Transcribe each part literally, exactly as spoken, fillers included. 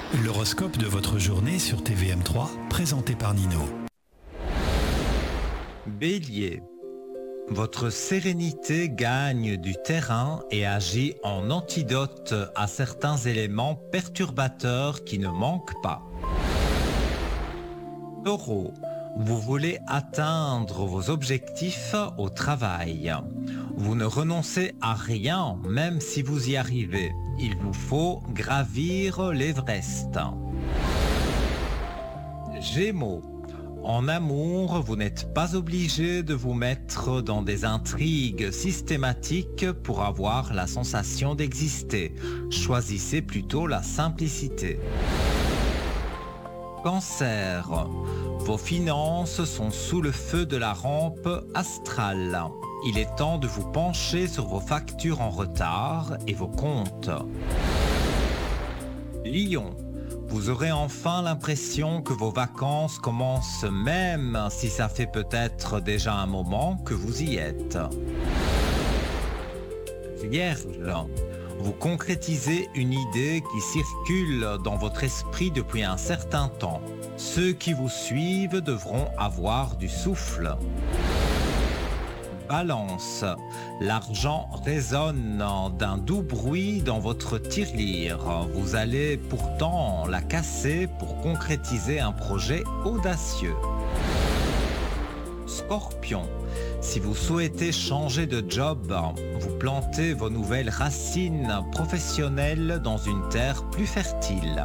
L'horoscope de votre journée sur T V M trois, présenté par Nino. Bélier, votre sérénité gagne du terrain et agit en antidote à certains éléments perturbateurs qui ne manquent pas. Taureau, vous voulez atteindre vos objectifs au travail. Vous ne renoncez à rien, même si vous y arrivez. Il vous faut gravir l'Everest. Gémeaux, en amour, vous n'êtes pas obligé de vous mettre dans des intrigues systématiques pour avoir la sensation d'exister. Choisissez plutôt la simplicité. Cancer, vos finances sont sous le feu de la rampe astrale. Il est temps de vous pencher sur vos factures en retard et vos comptes. Lion, vous aurez enfin l'impression que vos vacances commencent même si ça fait peut-être déjà un moment que vous y êtes. Vierge, vous concrétisez une idée qui circule dans votre esprit depuis un certain temps. Ceux qui vous suivent devront avoir du souffle. Balance, l'argent résonne d'un doux bruit dans votre tirelire. Vous allez pourtant la casser pour concrétiser un projet audacieux. Scorpion, si vous souhaitez changer de job, vous plantez vos nouvelles racines professionnelles dans une terre plus fertile.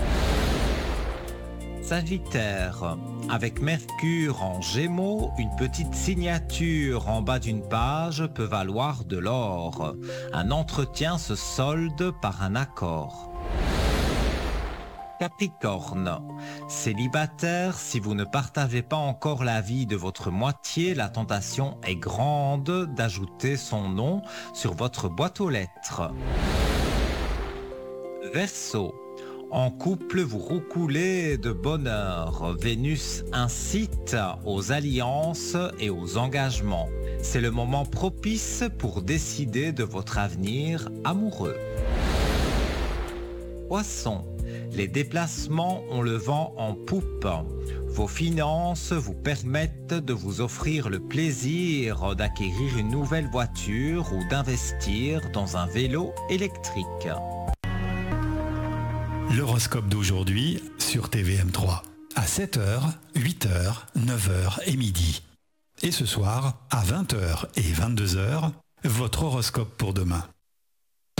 Sagittaire, avec Mercure en Gémeaux, une petite signature en bas d'une page peut valoir de l'or. Un entretien se solde par un accord. Capricorne, célibataire, si vous ne partagez pas encore la vie de votre moitié, la tentation est grande d'ajouter son nom sur votre boîte aux lettres. Verseau, en couple, vous roucoulez de bonheur. Vénus incite aux alliances et aux engagements. C'est le moment propice pour décider de votre avenir amoureux. Poisson, les déplacements ont le vent en poupe. Vos finances vous permettent de vous offrir le plaisir d'acquérir une nouvelle voiture ou d'investir dans un vélo électrique. L'horoscope d'aujourd'hui sur T V M trois. À sept heures, huit heures, neuf heures et midi. Et ce soir, à vingt heures et vingt-deux heures, votre horoscope pour demain.